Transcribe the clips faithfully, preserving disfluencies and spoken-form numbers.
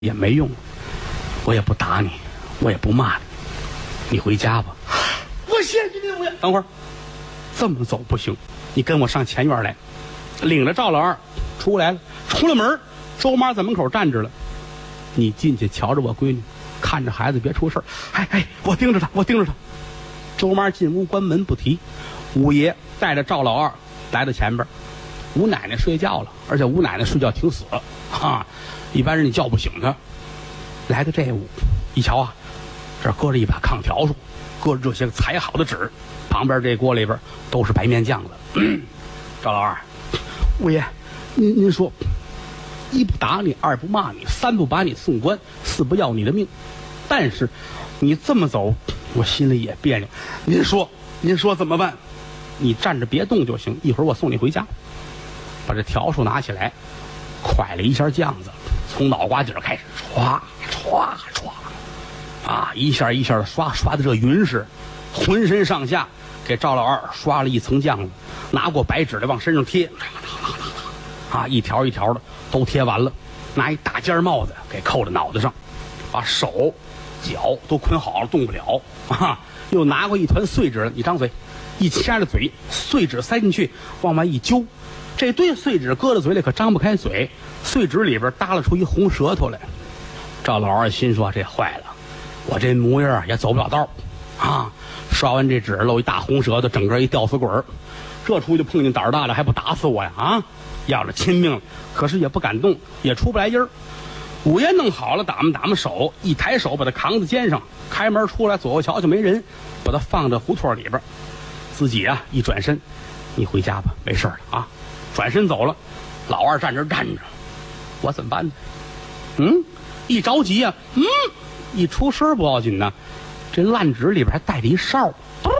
也没用，我也不打你，我也不骂你，你回家吧。我谢谢您，我也等会儿，这么走不行，你跟我上前院来。领着赵老二出来了，出了门，周妈在门口站着了。你进去瞧着我闺女，看着孩子别出事儿。哎哎，我盯着他，我盯着他。周妈进屋关门不提，五爷带着赵老二来到前边。吴奶奶睡觉了，而且吴奶奶睡觉挺死了啊，一般人你叫不醒她。来到这屋，一瞧啊，这搁着一把炕笤帚，搁着这些裁好的纸，旁边这锅里边都是白面酱子。赵老二，五爷，您您说，一不打你，二不骂你，三不把你送官，四不要你的命。但是你这么走，我心里也别扭。您说，您说怎么办？你站着别动就行，一会儿我送你回家。把这笤帚拿起来，蒯了一下酱子，从脑瓜底儿开始唰唰唰，啊，一下一下的刷，刷的这匀实，浑身上下给赵老二刷了一层酱子，拿过白纸来往身上贴，啊，一条一条的都贴完了，拿一大尖帽子给扣在脑袋上，把手脚都捆好了，动不了啊，又拿过一团碎纸了，你张嘴，一掐着嘴，碎纸塞进去，往外一揪。这堆碎纸搁在嘴里可张不开嘴，碎纸里边耷拉出一红舌头来。赵老二心说这坏了，我这模样也走不了道啊！刷完这纸露一大红舌头，整个一吊死鬼儿，这出去碰见胆儿大的还不打死我呀啊！要了亲命了，可是也不敢动，也出不来音儿。五爷弄好了，打磨打磨手，一抬手把他扛在肩上，开门出来，左右瞧瞧没人，把他放在胡同里边，自己啊一转身，你回家吧，没事了啊！转身走了，老二站这站着，我怎么办呢？嗯，一着急啊，嗯，一出声不要紧呢，这烂纸里边还带着一哨，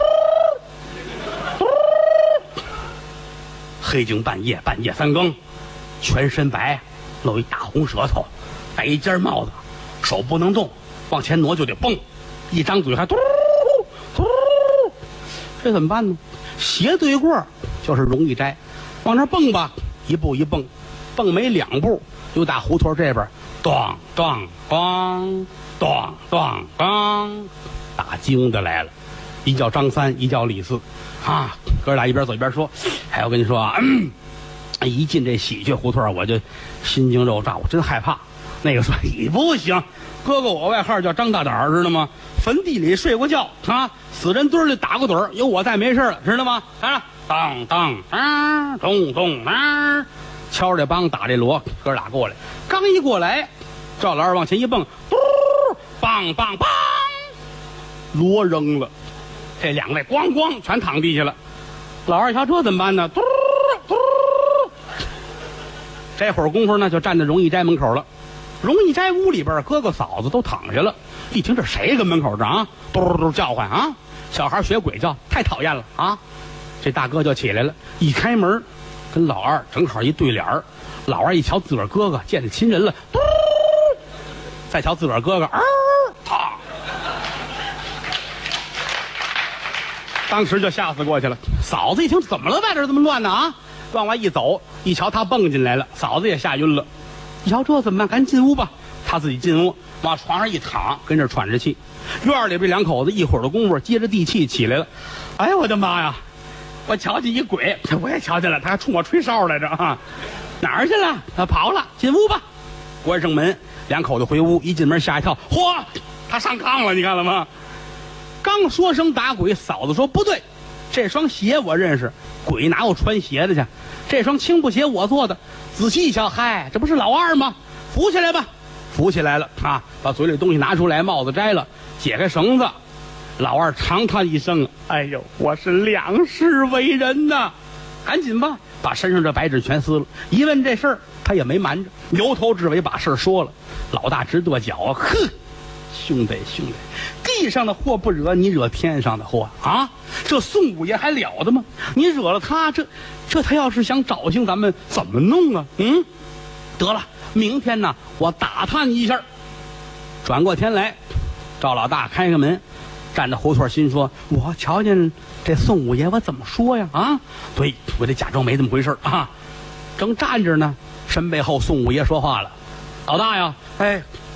黑更半夜，半夜三更，全身白，露一大红舌头，戴一尖帽子，手不能动，往前挪就得蹦，一张嘴还嘟嘟，这怎么办呢？斜对过就是容易摘。往那蹦吧，一步一蹦，蹦没两步，又打胡同这边，咣咣咣，咣咣咣，打精的来了，一叫张三，一叫李四，啊，哥俩一边走一边说，哎，我跟你说啊，嗯、一进这喜鹊胡同，我就心惊肉炸，我真害怕。那个说你不行，哥哥我外号叫张大胆，知道吗？坟地里睡过觉啊，死人堆里打过盹，有我在没事了，知道吗？啊。当当啊，咚咚啊，敲这梆打这锣，哥俩过来，刚一过来，赵老二往前一蹦，嘟，梆梆梆，锣扔了，这两位咣咣全躺地下了。老二瞧这怎么办呢？嘟嘟，这会儿功夫呢，就站在荣义斋门口了。荣义斋屋里边，哥哥嫂子都躺下了，一听这谁跟门口这啊，嘟嘟叫唤啊，小孩学鬼叫，太讨厌了啊！这大哥就起来了，一开门，跟老二正好一对脸儿。老二一瞧自个儿哥哥见着亲人了，嘟，再瞧自个儿哥哥，嗷，他，当时就吓死过去了。嫂子一听怎么了，外边这么乱呢啊？往外一走，一瞧他蹦进来了，嫂子也吓晕了。一瞧这怎么办？赶紧进屋吧。他自己进屋，往床上一躺，跟这喘着气。院里边两口子一会儿的功夫，接着地气起来了。哎呦我的妈呀！我瞧见一鬼，我也瞧见了，他还冲我吹哨来着啊！哪儿去了？他跑了，进屋吧。关上门，两口子回屋，一进门吓一跳，嚯，他上炕了，你看了吗？刚说声打鬼，嫂子说不对，这双鞋我认识，鬼哪有穿鞋的去？这双青布鞋我做的。仔细一瞧，嗨，这不是老二吗？扶起来吧，扶起来了啊！把嘴里东西拿出来，帽子摘了，解开绳子。老二长叹一声，哎呦，我是两世为人呐！赶紧吧，把身上这白纸全撕了。一问这事儿，他也没瞒着，由头至尾把事儿说了。老大直跺脚啊，呵，兄弟兄弟，地上的祸不惹你，惹天上的祸啊！这宋五爷还了得吗？你惹了他，这这他要是想找醒咱们，怎么弄啊？嗯，得了，明天呢，我打探一下。转过天来，赵老大开个门。站着胡同心说，我瞧见这宋五爷，我怎么说呀？啊，对，我得假装没这么回事啊。正站着呢，身背后宋五爷说话了，老大呀，哎，